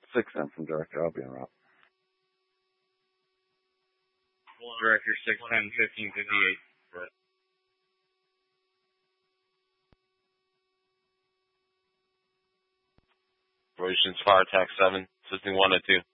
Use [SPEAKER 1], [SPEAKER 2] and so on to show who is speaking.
[SPEAKER 1] 6 then from Director. I'll be en route.
[SPEAKER 2] Director 610, 1558.
[SPEAKER 3] Operations Fire Attack 7, assisting 1 and 2.